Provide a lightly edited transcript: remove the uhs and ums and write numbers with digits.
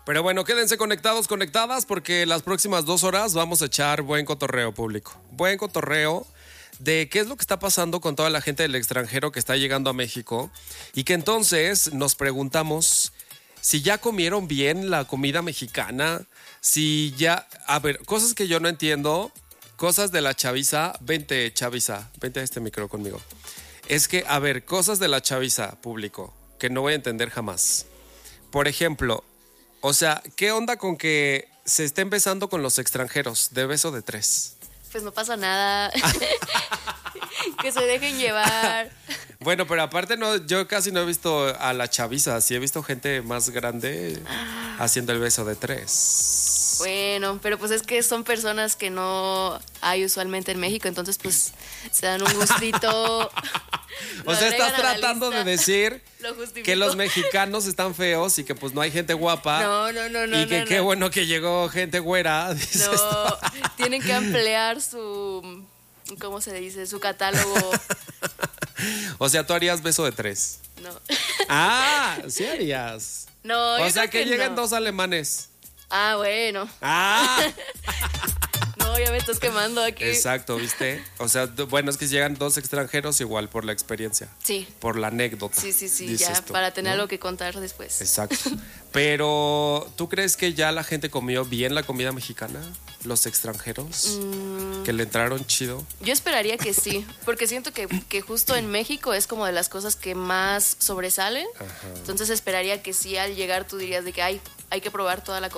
Pero bueno, quédense conectados, conectadas, porque las próximas 2 horas vamos a echar buen cotorreo público. Buen cotorreo de qué es lo que está pasando con toda la gente del extranjero que está llegando a México y que entonces nos preguntamos si ya comieron bien la comida mexicana, si ya... A ver, cosas que yo no entiendo, cosas de la chaviza. Vente, chaviza, vente a este micro conmigo. Es que, a ver, cosas de la chaviza, público, que no voy a entender jamás. Por ejemplo, o sea, ¿qué onda con que se estén besando con los extranjeros de beso de 3? Pues no pasa nada. Que se dejen llevar. Bueno, pero aparte no, yo casi no he visto a la chaviza, sí he visto gente más grande haciendo el beso de 3. Bueno, pero pues es que son personas que no hay usualmente en México, entonces pues se dan un gustito. O sea, estás tratando de decir que los mexicanos están feos y que pues no hay gente guapa. No. Y que qué bueno que llegó gente güera. No, tienen que ampliar su, ¿cómo se dice? Su catálogo. O sea, tú harías beso de 3. No. Ah, sí harías. No, o yo sea, creo que lleguen no. 2 alemanes. Ah, bueno. Ah. No, ya me estás quemando aquí. Exacto, ¿viste? O sea, bueno, es que si llegan 2 extranjeros igual por la experiencia. Sí. Por la anécdota. Sí, ya, tú, para tener ¿no? algo que contar después. Exacto. Pero, ¿tú crees que ya la gente comió bien la comida mexicana? ¿Los extranjeros? ¿Que le entraron chido? Yo esperaría que sí, porque siento que justo en México es como de las cosas que más sobresalen. Ajá. Entonces esperaría que sí, al llegar tú dirías de que hay que probar toda la comida